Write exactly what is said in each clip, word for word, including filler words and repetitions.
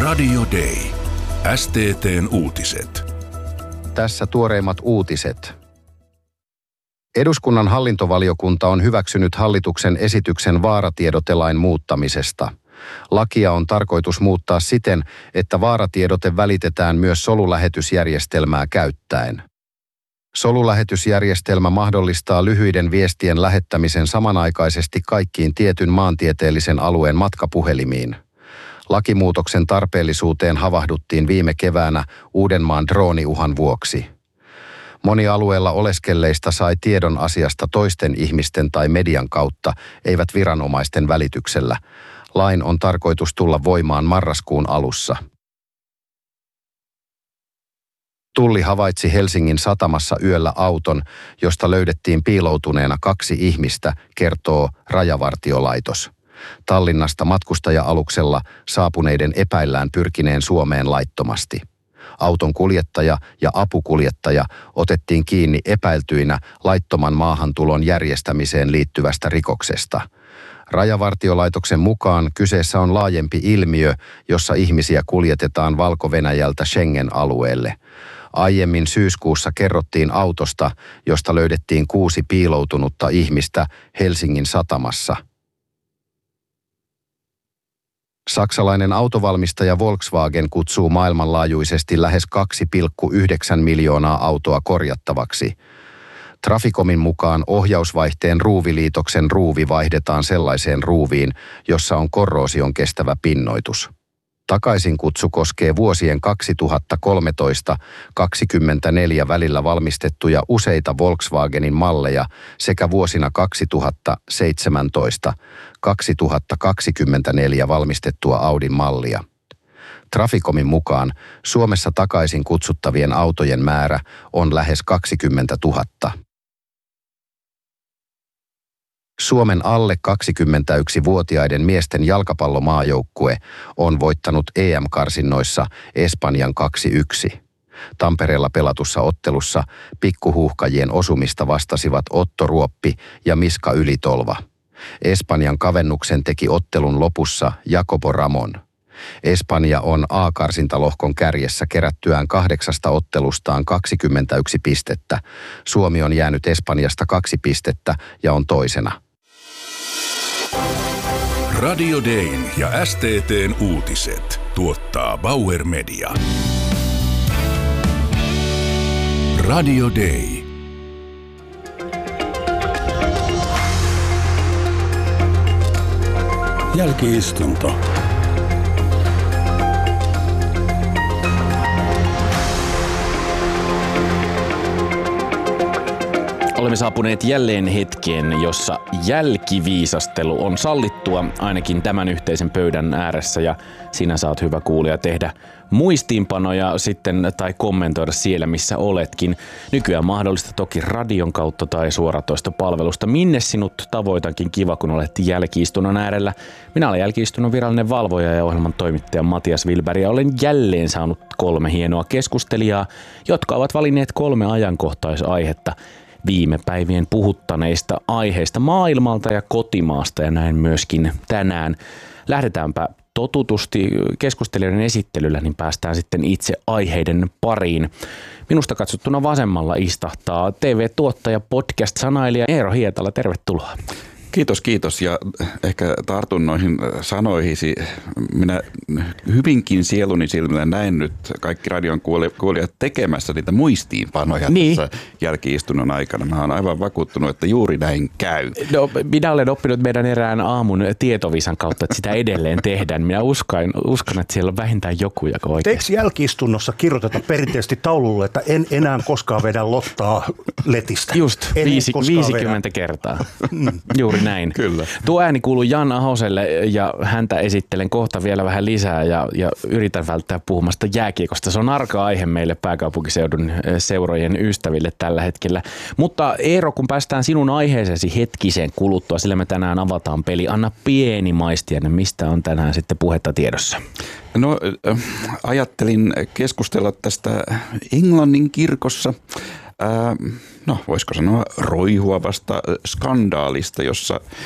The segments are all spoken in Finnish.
Radio Day. S T T:n uutiset. Tässä tuoreimmat uutiset. Eduskunnan hallintovaliokunta on hyväksynyt hallituksen esityksen vaaratiedotelain muuttamisesta. Lakia on tarkoitus muuttaa siten, että vaaratiedote välitetään myös solulähetysjärjestelmää käyttäen. Solulähetysjärjestelmä mahdollistaa lyhyiden viestien lähettämisen samanaikaisesti kaikkiin tietyn maantieteellisen alueen matkapuhelimiin. Lakimuutoksen tarpeellisuuteen havahduttiin viime keväänä Uudenmaan drooniuhan vuoksi. Moni alueella oleskelleista sai tiedon asiasta toisten ihmisten tai median kautta, eivät viranomaisten välityksellä. Lain on tarkoitus tulla voimaan marraskuun alussa. Tulli havaitsi Helsingin satamassa yöllä auton, josta löydettiin piiloutuneena kaksi ihmistä, kertoo Rajavartiolaitos. Tallinnasta matkustaja-aluksella saapuneiden epäillään pyrkineen Suomeen laittomasti. Auton kuljettaja ja apukuljettaja otettiin kiinni epäiltyinä laittoman maahantulon järjestämiseen liittyvästä rikoksesta. Rajavartiolaitoksen mukaan kyseessä on laajempi ilmiö, jossa ihmisiä kuljetetaan Valko-Venäjältä Schengen-alueelle. Aiemmin syyskuussa kerrottiin autosta, josta löydettiin kuusi piiloutunutta ihmistä Helsingin satamassa. Saksalainen autovalmistaja Volkswagen kutsuu maailmanlaajuisesti lähes kaksi pilkku yhdeksän miljoonaa autoa korjattavaksi. Traficomin mukaan ohjausvaihteen ruuviliitoksen ruuvi vaihdetaan sellaiseen ruuviin, jossa on korroosion kestävä pinnoitus. Takaisinkutsu koskee vuosien kaksituhattakolmetoista kaksikymmentäneljä välillä valmistettuja useita Volkswagenin malleja sekä vuosina kaksituhattaseitsemäntoista kaksituhattakaksikymmentäneljä valmistettua Audin mallia. Traficomin mukaan Suomessa takaisin kutsuttavien autojen määrä on lähes kaksikymmentätuhatta. Suomen alle kaksikymmentäyksivuotiaiden miesten jalkapallomaajoukkue on voittanut E M-karsinnoissa Espanjan kaksi yksi. Tampereella pelatussa ottelussa pikkuhuuhkajien osumista vastasivat Otto Ruoppi ja Miska Ylitolva. Espanjan kavennuksen teki ottelun lopussa Jacobo Ramon. Espanja on A-karsintalohkon kärjessä kerättyään kahdeksasta ottelustaan kaksikymmentäyksi pistettä. Suomi on jäänyt Espanjasta kaksi pistettä ja on toisena. Radio Dayn ja S T T:n uutiset tuottaa Bauer Media. Radio Day. Jälki-istunto. Olemme saapuneet jälleen hetkeen, jossa jälkiviisastelu on sallittua ainakin tämän yhteisen pöydän ääressä ja sinä saat, hyvä kuulija, tehdä muistiinpanoja sitten tai kommentoida siellä, missä oletkin. Nykyään mahdollista toki radion kautta tai suoratoistopalvelusta. Minne sinut tavoitankin, kiva kun olet jälki-istunnon äärellä. Minä olen jälki-istunnon virallinen valvoja ja ohjelman toimittaja Matias Wilberg ja olen jälleen saanut kolme hienoa keskustelijaa, jotka ovat valinneet kolme ajankohtaisaihetta viime päivien puhuttaneista aiheista maailmalta ja kotimaasta ja näin myöskin tänään. Lähdetäänpä totutusti keskustelijoiden esittelyllä, niin päästään sitten itse aiheiden pariin. Minusta katsottuna vasemmalla istahtaa T V-tuottaja, podcast-sanailija Eero Hietala. Tervetuloa. Kiitos, kiitos. Ja ehkä tartun noihin sanoihisi. Minä hyvinkin sieluni silmillä näen nyt kaikki radion kuulijat tekemässä niitä muistiinpanoja niin tässä jälki-istunnon aikana. Mä oon aivan vakuuttunut, että juuri näin käy. No, minä olen oppinut meidän erään aamun tietovisan kautta, että sitä edelleen tehdään. Minä uskon, uskon että siellä on vähintään joku, joka oikeasti. Eikö jälki-istunnossa kirjoiteta perinteisesti taululle, että en enää koskaan vedä lottaa letistä? Just, viisi, viisikymmentä vedä. Kertaa. Juuri näin. Kyllä. Tuo ääni kuuluu Jan Ahoselle ja häntä esittelen kohta vielä vähän lisää ja, ja yritän välttää puhumasta jääkiekosta. Se on arka aihe meille pääkaupunkiseudun seurojen ystäville tällä hetkellä. Mutta Eero, kun päästään sinun aiheeseesi hetkiseen kuluttua, sillä me tänään avataan peli. Anna pieni maistiainen, mistä on tänään sitten puhetta tiedossa? No ajattelin keskustella tästä Englannin kirkossa. No, voisiko sanoa roihuavasta skandaalista, jossa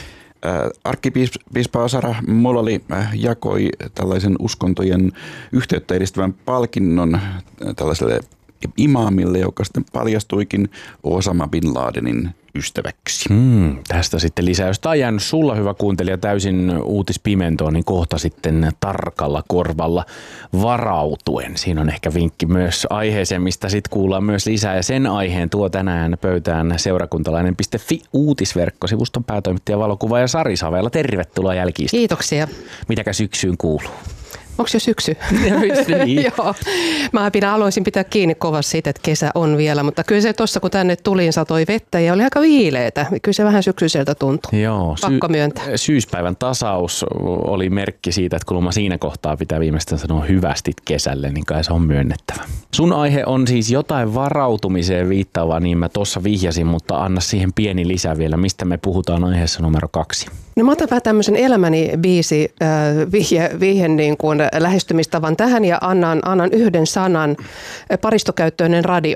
Arkkipiispa Sarah Molali jakoi tällaisen uskontojen yhteyttä edistävän palkinnon tällaiselle imaamille, joka sitten paljastuikin Osama Bin Ladenin ystäväksi. Hmm, tästä sitten lisää. Jos tämä on jäänyt sulla, hyvä kuuntelija, täysin uutispimentoon, niin kohta sitten tarkalla korvalla varautuen. Siinä on ehkä vinkki myös aiheeseen, mistä sitten kuullaan myös lisää. Ja sen aiheen tuo tänään pöytään seurakuntalainen piste fi uutisverkkosivuston päätoimittaja, valokuvaaja Sari Saveilla. Tervetuloa jälkiin. Kiitoksia. Mitäkä syksyyn kuuluu? Onko jo syksy? niin. Joo. Mä pidän, aloisin pitää kiinni kovasti siitä, että kesä on vielä, mutta kyllä se tuossa kun tänne tulin satoi vettä ja oli aika viileetä. Kyllä se vähän syksyiseltä tuntui. Joo, pakko myöntää. Syyspäivän tasaus oli merkki siitä, että kun mä siinä kohtaa pitää viimeistään sanoa hyvästit kesälle, niin kai se on myönnettävä. Sun aihe on siis jotain varautumiseen viittaavaa, niin mä tuossa vihjasin, mutta anna siihen pieni lisä vielä. Mistä me puhutaan aiheessa numero kaksi? No mä otan vähän tämmöisen elämäni biisi äh, vihje, vihje niin kuin lähestymistavan tähän ja annan, annan yhden sanan, paristokäyttöinen radio.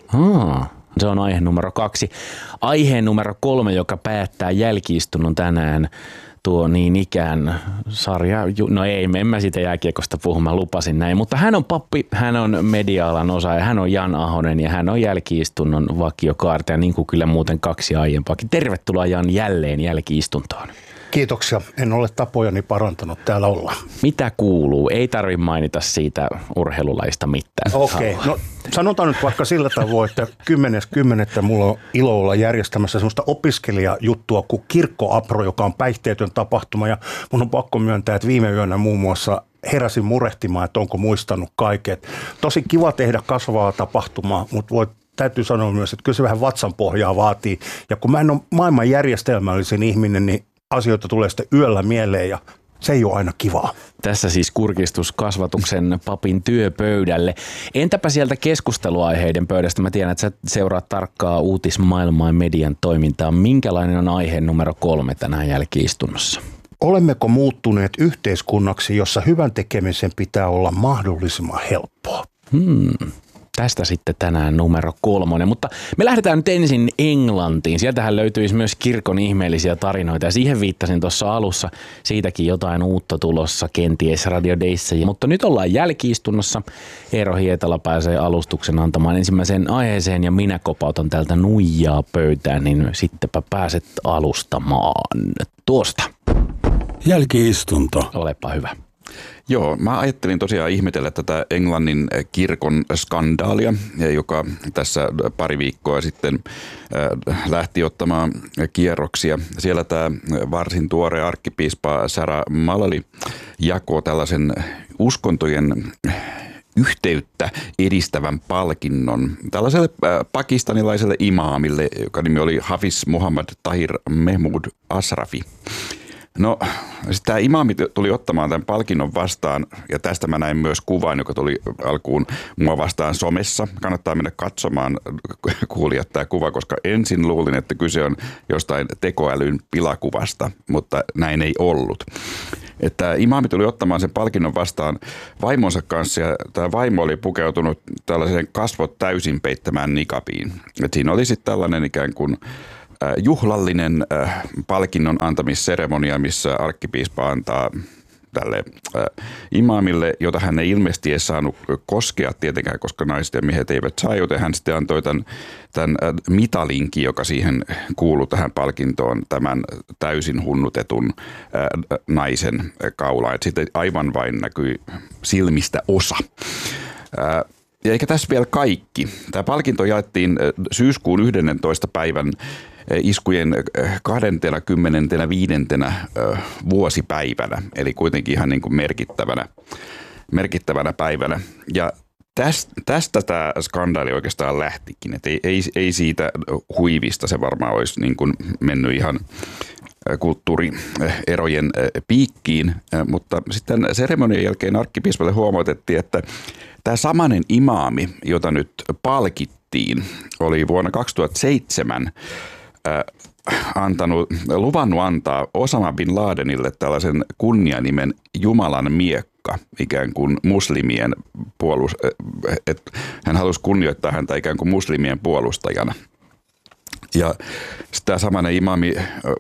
Aa, se on aihe numero kaksi. Aiheen numero kolme, joka päättää jälki-istunnon tänään, tuo niin ikään sarja, no ei, en mä siitä jääkiekosta puhu, mä lupasin näin, mutta hän on pappi, hän on media-alan osaaja, hän on Jan Ahonen ja hän on jälki-istunnon vakiokaartaja, niin kuin kyllä muuten kaksi aiempaakin. Tervetuloa Jan jälleen jälki-istuntoon. Kiitoksia. En ole tapojani parantanut. Täällä ollaan. Mitä kuuluu? Ei tarvitse mainita siitä urheilulajista mitään. Okei. Okay. No sanotaan nyt vaikka sillä tavoin, että kymmenes kymmenettä mulla on ilo olla järjestämässä semmoista opiskelijajuttua kuin Kirkko-Apro, joka on päihteetön tapahtuma. Ja mun on pakko myöntää, että viime yönä muun muassa heräsin murehtimaan, että onko muistanut kaiken. Tosi kiva tehdä kasvavaa tapahtumaa, mutta voit täytyy sanoa myös, että kyllä se vähän vatsanpohjaa vaatii. Ja kun mä en ole maailman järjestelmällisen ihminen, niin asioita tulee sitten yöllä mieleen ja se ei ole aina kivaa. Tässä siis kurkistus kasvatuksen papin työpöydälle. Entäpä sieltä keskusteluaiheiden pöydästä? Mä tiedän, että sä seuraat tarkkaa uutismaailmaa ja median toimintaa. Minkälainen on aihe numero kolme tänään jälki-istunnossa? Olemmeko muuttuneet yhteiskunnaksi, jossa hyvän tekemisen pitää olla mahdollisimman helppoa? Hmm. Tästä sitten tänään numero kolmonen, mutta me lähdetään nyt ensin Englantiin. Sieltähän löytyisi myös kirkon ihmeellisiä tarinoita ja siihen viittasin tuossa alussa. Siitäkin jotain uutta tulossa kenties Radio Dayssä. Mutta nyt ollaan jälki-istunnossa. Eero Hietala pääsee alustuksen antamaan ensimmäiseen aiheeseen ja minä kopautan täältä nuijaa pöytään, niin sittenpä pääset alustamaan tuosta. Jälki-istunto. Olepa hyvä. Joo, mä ajattelin tosiaan ihmetellä tätä Englannin kirkon skandaalia, joka tässä pari viikkoa sitten lähti ottamaan kierroksia. Siellä tämä varsin tuore arkkipiispa Sarah Molali jakoi tällaisen uskontojen yhteyttä edistävän palkinnon tällaiselle pakistanilaiselle imaamille, joka nimi oli Hafiz Muhammad Tahir Mehmood Ashrafi. No, tämä imaami tuli ottamaan tämän palkinnon vastaan, ja tästä mä näin myös kuvan, joka tuli alkuun mua vastaan somessa. Kannattaa mennä katsomaan, kuulijat, tämä kuva, koska ensin luulin, että kyse on jostain tekoälyn pilakuvasta, mutta näin ei ollut. Että imaami tuli ottamaan sen palkinnon vastaan vaimonsa kanssa, ja tämä vaimo oli pukeutunut tällaiseen kasvot täysin peittämään nikabiin. Et siinä oli sitten tällainen ikään kuin juhlallinen palkinnon antamisseremonia, missä arkkipiispa antaa tälle imaamille, jota hän ei ilmeisesti edes saanut koskea tietenkään, koska naiset ja miehet eivät saa, joten hän sitten antoi tämän, tämän mitalinkin, joka siihen kuului tähän palkintoon, tämän täysin hunnutetun naisen kaulaan. Sitten aivan vain näkyi silmistä osa. Ja eikä tässä vielä kaikki. Tämä palkinto jaettiin syyskuun yhdennentoista päivän iskujen kaksikymmentäviisi vuosipäivänä, eli kuitenkin ihan niin kuin merkittävänä, merkittävänä päivänä. Ja tästä, tästä tämä skandaali oikeastaan lähtikin, että ei, ei, ei siitä huivista, se varmaan olisi niin kuin mennyt ihan kulttuurierojen piikkiin, mutta sitten seremonian jälkeen arkkipiispalle huomautettiin, että tämä samainen imaami, jota nyt palkittiin, oli vuonna kaksituhattaseitsemän antanut, luvannut antaa Osama Bin Ladenille tällaisen kunnianimen Jumalan miekka, ikään kuin muslimien puolus, että hän halusi kunnioittaa häntä ikään kuin muslimien puolustajana. Ja sitä samainen imami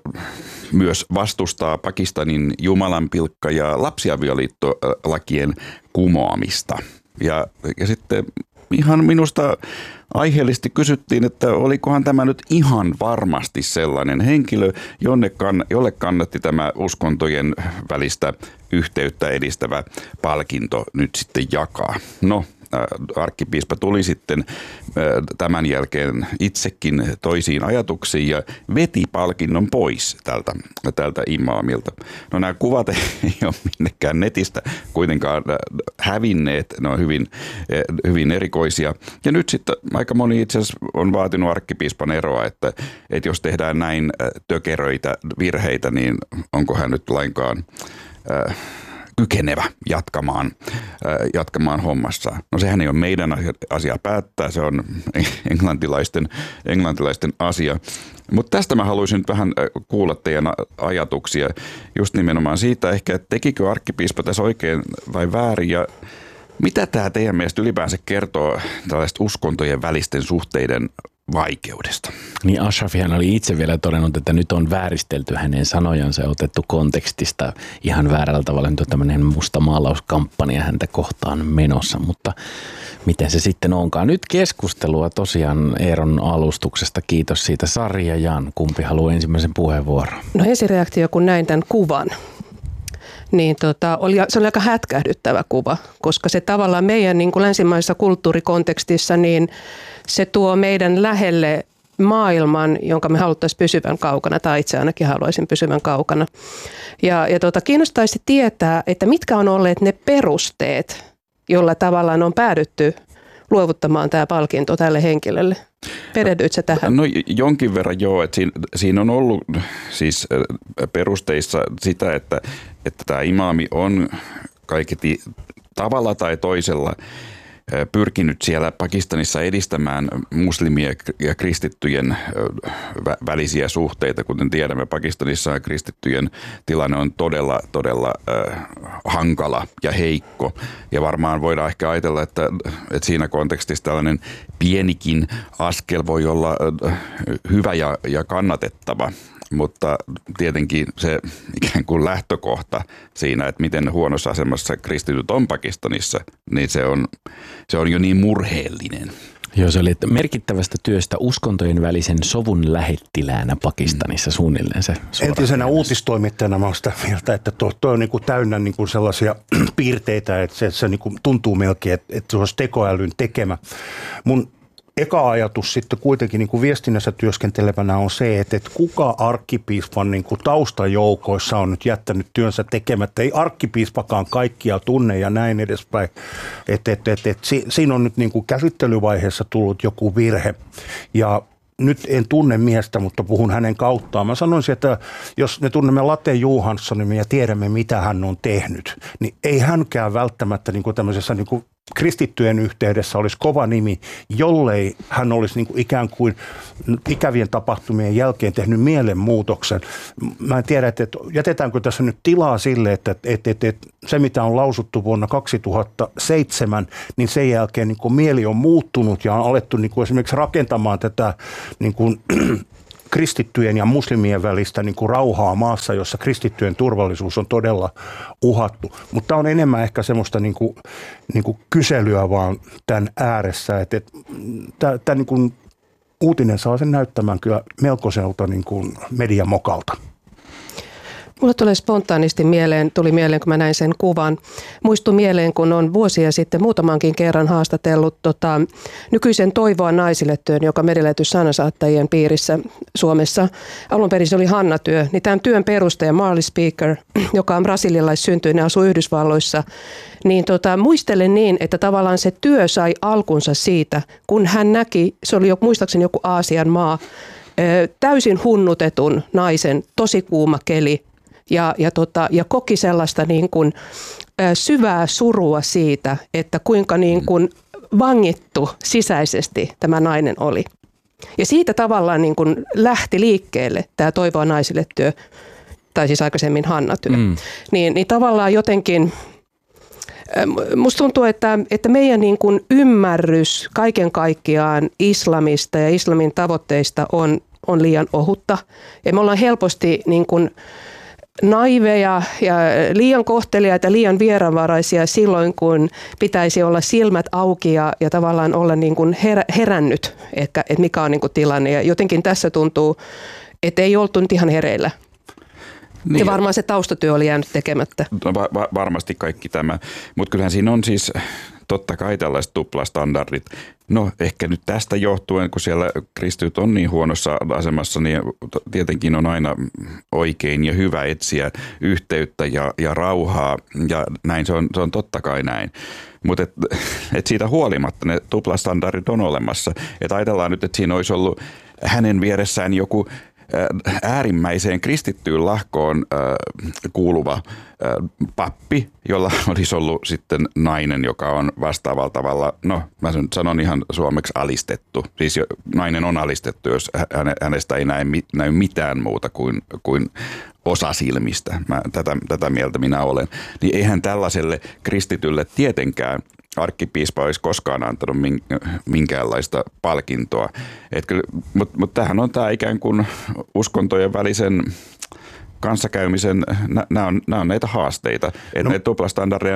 myös vastustaa Pakistanin jumalanpilkka- ja lapsiavioliittolakien kumoamista. Ja, ja sitten ihan minusta aiheellisesti kysyttiin, että olikohan tämä nyt ihan varmasti sellainen henkilö, jonne kann, jolle kannatti tämä uskontojen välistä yhteyttä edistävä palkinto nyt sitten jakaa. No, arkkipiispa tuli sitten tämän jälkeen itsekin toisiin ajatuksiin ja veti palkinnon pois tältä, tältä imaamilta. No nämä kuvat ei ole minnekään netistä kuitenkaan hävinneet, ne on hyvin, hyvin erikoisia. Ja nyt sitten aika moni itse asiassa on vaatinut arkkipiispan eroa, että, että jos tehdään näin tökeröitä virheitä, niin onko hän nyt lainkaan Äh, kykenevä jatkamaan, äh, jatkamaan hommassa. No sehän ei ole meidän asia päättää, se on englantilaisten, englantilaisten asia. Mutta tästä mä haluaisin nyt vähän kuulla teidän ajatuksia just nimenomaan siitä ehkä, että tekikö arkkipiispa tässä oikein vai väärin ja mitä tämä teidän mielestä ylipäänsä kertoo tällaista uskontojen välisten suhteiden vaikeudesta? Niin Ashrafihan oli itse vielä todennut, että nyt on vääristelty hänen sanojansa ja otettu kontekstista ihan väärällä tavalla. Nyt on tämmöinen musta maalauskampanja häntä kohtaan menossa, mutta miten se sitten onkaan? Nyt keskustelua tosiaan Eeron alustuksesta. Kiitos siitä. Sari ja Jan, kumpi haluaa ensimmäisen puheenvuoron? No ensireaktio, kun näin tämän kuvan, niin tota, oli, se oli aika hätkähdyttävä kuva, koska se tavallaan meidän niin kuin länsimaisessa kulttuurikontekstissa, niin se tuo meidän lähelle maailman, jonka me haluttaisiin pysyvän kaukana, tai itse ainakin haluaisin pysyvän kaukana. Ja, ja tota, kiinnostaisi tietää, että mitkä on olleet ne perusteet, jolla tavallaan on päädytty luovuttamaan tämä palkinto tälle henkilölle. Perehdyit sä tähän? No jonkin verran joo, että siinä, siinä on ollut siis perusteissa sitä, että, että tämä imaami on kaiketi tavalla tai toisella pyrkinyt siellä Pakistanissa edistämään muslimien ja kristittyjen välisiä suhteita. Kuten tiedämme, Pakistanissa kristittyjen tilanne on todella, todella äh, hankala ja heikko. Ja varmaan voidaan ehkä ajatella, että, että siinä kontekstissa tällainen pienikin askel voi olla äh, hyvä ja, ja kannatettava. Mutta tietenkin se ikään kuin lähtökohta siinä, että miten huonossa asemassa kristityt on Pakistanissa, niin se on, se on jo niin murheellinen. Joo, se oli merkittävästä työstä uskontojen välisen sovun lähettiläänä Pakistanissa mm. suunnilleen se. Entisenä uutistoimittajana mä oon sitä mieltä, että tuo, tuo on niin kuin täynnä niin kuin sellaisia piirteitä, että se, se niin kuin tuntuu melkein, että, että se olisi tekoälyn tekemä. Mun eka ajatus sitten kuitenkin niin kuin viestinnässä työskentelevänä on se, että, että kuka arkkipiispan niin kuin taustajoukoissa on nyt jättänyt työnsä tekemättä. Ei arkkipiispakaan kaikkia tunne ja näin edespäin. Että, että, että, että siinä on nyt niin kuin käsittelyvaiheessa tullut joku virhe. Ja nyt en tunne miestä, mutta puhun hänen kauttaan. Mä sanoisin, että jos me tunnemme Latte Johanssonin ja tiedämme, mitä hän on tehnyt, niin ei hänkään välttämättä niin kuin tämmöisessä niin kuin kristittyjen yhteydessä olisi kova nimi, jollei hän olisi niin kuin ikään kuin ikävien tapahtumien jälkeen tehnyt mielenmuutoksen. Mä en tiedä, että jätetäänkö tässä nyt tilaa sille, että, että, että, että se mitä on lausuttu vuonna kaksituhattaseitsemän, niin sen jälkeen niin kuin mieli on muuttunut ja on alettu niin kuin esimerkiksi rakentamaan tätä niin kuin kristittyjen ja muslimien välistä niin kuin rauhaa maassa, jossa kristittyjen turvallisuus on todella uhattu. Mutta tämä on enemmän ehkä semmoista niin kuin, niin kuin kyselyä vaan tämän ääressä. Että, että, tämä niin kuin uutinen saa sen näyttämään kyllä melkoiselta niin kuin mediamokalta. Mulle tulee spontaanisti mieleen, tuli mieleen, kun mä näin sen kuvan. Muistui mieleen, kun on vuosia sitten muutamankin kerran haastatellut tota, nykyisen Toivoa naisille -työn, joka merilähetys sanansaattajien piirissä Suomessa. Alun perin se oli Hanna-työ. Niin tämän työn perustaja Marley Speaker, joka on brasilialaissyntyinen, asuu Yhdysvalloissa, niin tota, muistelen niin, että tavallaan se työ sai alkunsa siitä, kun hän näki, se oli jo, muistaakseni joku Aasian maa, täysin hunnutetun naisen, tosi kuuma keli, Ja, ja, tota, ja koki sellaista niin kuin, ä, syvää surua siitä, että kuinka niin kuin vangittu sisäisesti tämä nainen oli. Ja siitä tavallaan niin kuin lähti liikkeelle tämä Toivoa naisille -työ, tai siis aikaisemmin Hanna-työ. Mm. Niin, niin tavallaan jotenkin, ä, musta tuntuu, että, että meidän niin kuin ymmärrys kaiken kaikkiaan islamista ja islamin tavoitteista on on liian ohutta. Ja me ollaan helposti niin kuin naiveja ja liian kohteliaita, liian vieraanvaraisia silloin, kun pitäisi olla silmät auki ja, ja tavallaan olla niin kuin her, herännyt, että, että mikä on niin kuin tilanne. Ja jotenkin tässä tuntuu, että ei oltu nyt ihan hereillä. Niin. Ja varmaan se taustatyö oli jäänyt tekemättä. No, va- va- varmasti kaikki tämä, mutta kyllähän siinä on siis totta kai tällaiset tuplastandardit. No ehkä nyt tästä johtuen, kun siellä kristityt on niin huonossa asemassa, niin tietenkin on aina oikein ja hyvä etsiä yhteyttä ja, ja rauhaa ja näin se on, se on totta kai näin. Mutta et, et siitä huolimatta ne tuplastandardit on olemassa. Et ajatellaan nyt, että siinä olisi ollut hänen vieressään joku äärimmäiseen kristittyyn lahkoon kuuluva pappi, jolla olisi ollut sitten nainen, joka on vastaavalla tavalla, no mä sanon ihan suomeksi alistettu. Siis nainen on alistettu, jos hänestä ei näy, näy mitään muuta kuin, kuin osa silmistä. Mä, tätä, tätä mieltä minä olen. Niin eihän tällaiselle kristitylle tietenkään arkkipiispa olisi koskaan antanut minkäänlaista palkintoa. Mutta mut tämähän on tämä ikään kuin uskontojen välisen kanssakäymisen, nämä on, on näitä haasteita. Että no. Näitä tuplastandardeja,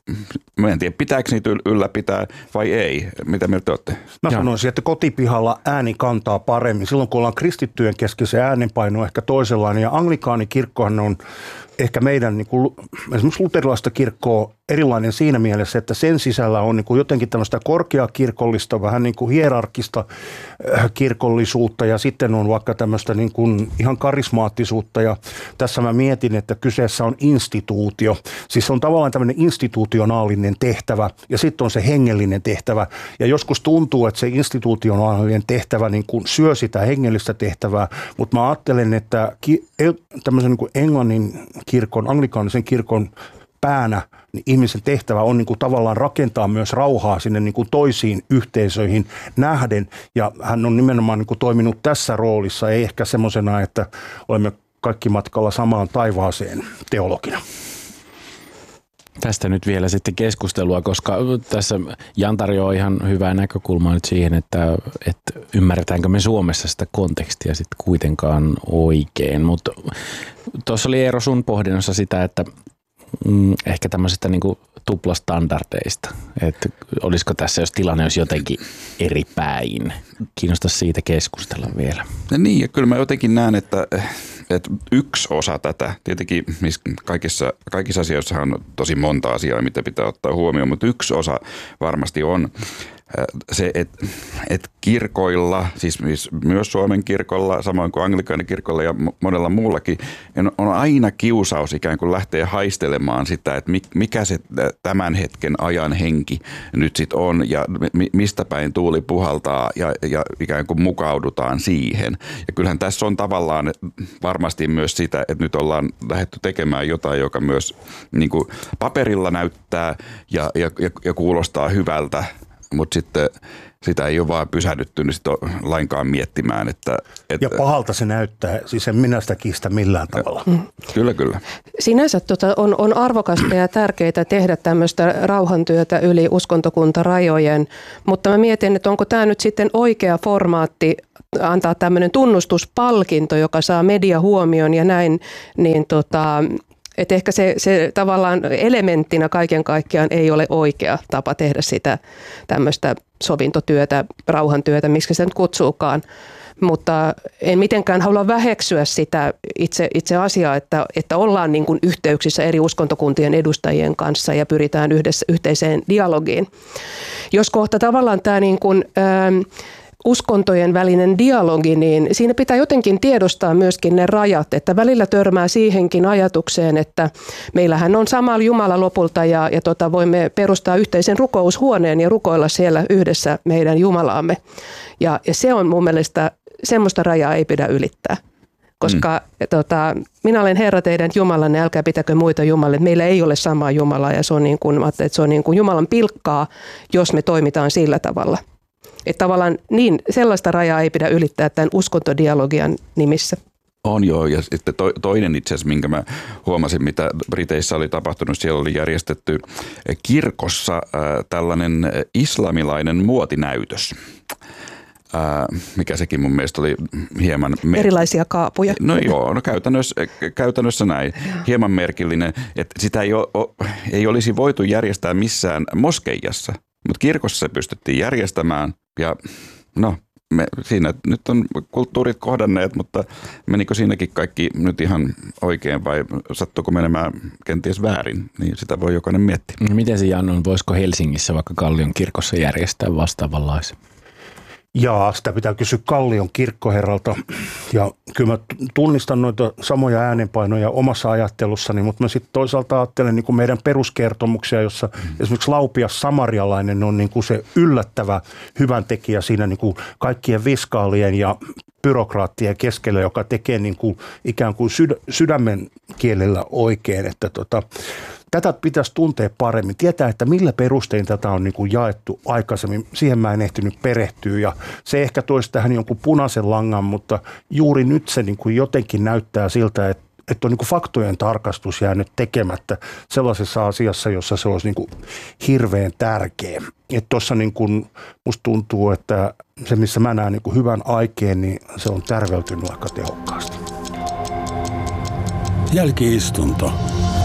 mä en tiedä, pitääkö niitä ylläpitää vai ei. Mitä mieltä olette? Mä sanoisin, että kotipihalla ääni kantaa paremmin. Silloin kun ollaan kristittyjen kesken, se äänenpaino on ehkä toisenlainen. Ja anglikaanikirkkohan on ehkä meidän niin kuin, esimerkiksi luterilaista kirkkoa erilainen siinä mielessä, että sen sisällä on niin kuin jotenkin tämmöistä korkeakirkollista, vähän niin kuin hierarkista kirkollisuutta ja sitten on vaikka tämmöistä niin kuin ihan karismaattisuutta ja tässä mä mietin, että kyseessä on instituutio. Siis on tavallaan tämmöinen institutionaalinen tehtävä ja sitten on se hengellinen tehtävä ja joskus tuntuu, että se institutionaalinen tehtävä niin kuin syö sitä hengellistä tehtävää, mutta mä ajattelen, että tämmöisen niin kuin Englannin kirkon, anglikaanisen kirkon päänä, niin ihmisen tehtävä on niin kuin tavallaan rakentaa myös rauhaa sinne niin kuin toisiin yhteisöihin nähden. Ja hän on nimenomaan niin kuin toiminut tässä roolissa, ei ehkä semmoisena, että olemme kaikki matkalla samaan taivaaseen teologina. Tästä nyt vielä sitten keskustelua, koska tässä Jan tarjoaa ihan hyvää näkökulmaa nyt siihen, että, että ymmärretäänkö me Suomessa sitä kontekstia sitten kuitenkaan oikein. Mutta tuossa oli Eero sun pohdinnassa sitä, että mm, ehkä tämmöisestä niin kuin tuplastandardeista, että olisiko tässä, jos tilanne olisi jotenkin eri päin. Kiinnostaisi siitä keskustella vielä. Ja niin, ja kyllä mä jotenkin näen, että että yksi osa tätä, tietenkin kaikissa, kaikissa asioissa on tosi monta asiaa, mitä pitää ottaa huomioon, mutta yksi osa varmasti on se, että et kirkoilla, siis myös Suomen kirkolla, samoin kuin anglikaanikirkolla ja monella muullakin, on aina kiusaus ikään kuin lähteä haistelemaan sitä, että mikä se tämän hetken ajan henki nyt sitten on ja mistä päin tuuli puhaltaa ja, ja ikään kuin mukaudutaan siihen. Ja kyllähän tässä on tavallaan varmasti myös sitä, että nyt ollaan lähdetty tekemään jotain, joka myös niin kuin paperilla näyttää ja, ja, ja kuulostaa hyvältä. Mutta sitten sitä ei ole vaan pysähdytty niin sit lainkaan miettimään. Että, että ja pahalta se näyttää, siis en minä sitä kiistä millään tavalla. Mm. Kyllä, kyllä. Sinänsä tota, on, on arvokasta ja tärkeää tehdä tämmöistä rauhantyötä yli uskontokuntarajojen, mutta mä mietin, että onko tämä nyt sitten oikea formaatti antaa tämmöinen tunnustuspalkinto, joka saa mediahuomion ja näin, niin tota... Että ehkä se, se tavallaan elementtinä kaiken kaikkiaan ei ole oikea tapa tehdä sitä tämmöistä sovintotyötä, rauhantyötä, miksi se nyt kutsuukaan. Mutta en mitenkään halua väheksyä sitä itse, itse asiaa, että, että ollaan niin kuin yhteyksissä eri uskontokuntien edustajien kanssa ja pyritään yhdessä, yhteiseen dialogiin. Jos kohta tavallaan tämä niin kuin... Ähm, uskontojen välinen dialogi, niin siinä pitää jotenkin tiedostaa myöskin ne rajat, että välillä törmää siihenkin ajatukseen, että meillähän on sama Jumala lopulta ja, ja tota, voimme perustaa yhteisen rukoushuoneen ja rukoilla siellä yhdessä meidän Jumalaamme. Ja, ja se on mun mielestä, semmoista rajaa ei pidä ylittää. Koska mm. tota, minä olen Herra teidän Jumalanne, älkää pitäkö muita jumalia. Meillä ei ole samaa Jumalaa ja se on, niin kuin, että se on niin kuin Jumalan pilkkaa, jos me toimitaan sillä tavalla. Että tavallaan niin, sellaista rajaa ei pidä ylittää tämän uskontodialogian nimissä. On joo, ja sitten to, toinen itse asiassa, minkä mä huomasin, mitä Briteissä oli tapahtunut, siellä oli järjestetty kirkossa äh, tällainen islamilainen muotinäytös. ää, mikä sekin mun mielestä oli hieman... Me- Erilaisia kaapuja. No joo, no käytännössä, käytännössä näin. Hieman merkillinen, että sitä ei, o, ei olisi voitu järjestää missään moskeijassa, mutta kirkossa se pystyttiin järjestämään ja no... Me, siinä nyt on kulttuurit kohdanneet, mutta menikö siinäkin kaikki nyt ihan oikein vai sattuuko menemään kenties väärin, niin sitä voi jokainen miettiä. Miten se Jan on, voisiko Helsingissä vaikka Kallion kirkossa järjestää vastaavanlaisen? Jaa, sitä pitää kysyä Kallion kirkkoherralta ja kyllä mä tunnistan noita samoja äänenpainoja omassa ajattelussani, mutta mä sitten toisaalta ajattelen niin kuin meidän peruskertomuksia, jossa mm. esimerkiksi Laupias Samarialainen on niin kuin se yllättävä hyvän tekijä siinä niin kuin kaikkien viskaalien ja byrokraattien keskellä, joka tekee niin kuin ikään kuin syd- sydämen kielellä oikein, että tota, tätä pitäisi tuntea paremmin, tietää, että millä perustein tätä on niin kuin jaettu aikaisemmin. Siihen mä en ehtinyt perehtyä ja se ehkä toisi tähän jonkun punaisen langan, mutta juuri nyt se niin kuin jotenkin näyttää siltä, että että on niin kuin faktojen tarkastus jäänyt tekemättä sellaisessa asiassa, jossa se olisi niin kuin hirveän tärkeä. Että tuossa niin kuin musta tuntuu, että se missä mä näen niin kuin hyvän aikeen, niin se on tärveltynyt aika tehokkaasti. Jälki-istunto.